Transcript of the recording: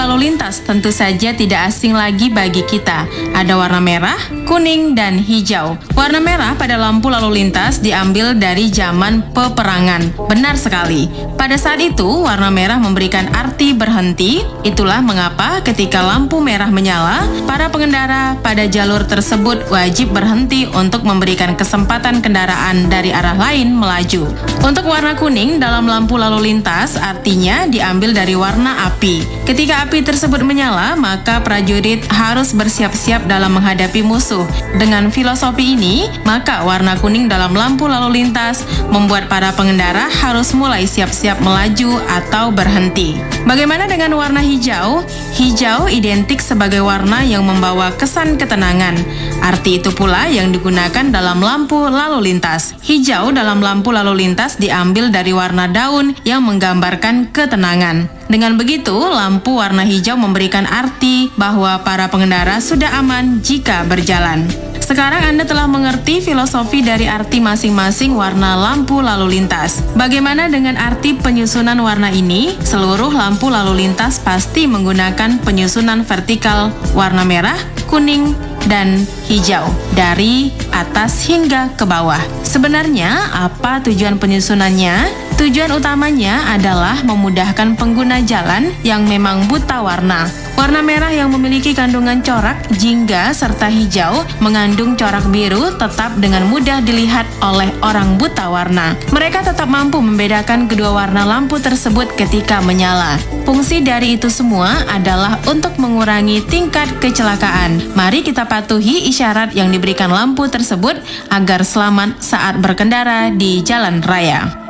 lalu lintas tentu saja tidak asing lagi bagi kita. Ada warna merah, kuning, dan hijau. Warna merah pada lampu lalu lintas diambil dari zaman peperangan. Benar sekali. Pada saat itu, warna merah memberikan arti berhenti. Itulah mengapa ketika lampu merah menyala, para pengendara pada jalur tersebut wajib berhenti untuk memberikan kesempatan kendaraan dari arah lain melaju. Untuk warna kuning dalam lampu lalu lintas artinya diambil dari warna api. Ketika api tersebut menyala, maka prajurit harus bersiap-siap dalam menghadapi musuh. Dengan filosofi ini, maka warna kuning dalam lampu lalu lintas membuat para pengendara harus mulai siap-siap melaju atau berhenti. Bagaimana dengan warna hijau? Hijau identik sebagai warna yang membawa kesan ketenangan. Arti itu pula yang digunakan dalam lampu lalu lintas. Hijau dalam lampu lalu lintas diambil dari warna daun yang menggambarkan ketenangan. Dengan begitu, lampu warna hijau memberikan arti bahwa para pengendara sudah aman jika berjalan. Sekarang Anda telah mengerti filosofi dari arti masing-masing warna lampu lalu lintas. Bagaimana dengan arti penyusunan warna ini? Seluruh lampu lalu lintas pasti menggunakan penyusunan vertikal warna merah, kuning, dan hijau dari atas hingga ke bawah. Sebenarnya, apa tujuan penyusunannya? Tujuan utamanya adalah memudahkan pengguna jalan yang memang buta warna. Warna merah yang memiliki kandungan corak, jingga, serta hijau mengandung corak biru tetap dengan mudah dilihat oleh orang buta warna. Mereka tetap mampu membedakan kedua warna lampu tersebut ketika menyala. Fungsi dari itu semua adalah untuk mengurangi tingkat kecelakaan. Mari kita patuhi isyarat yang diberikan lampu tersebut agar selamat saat berkendara di jalan raya.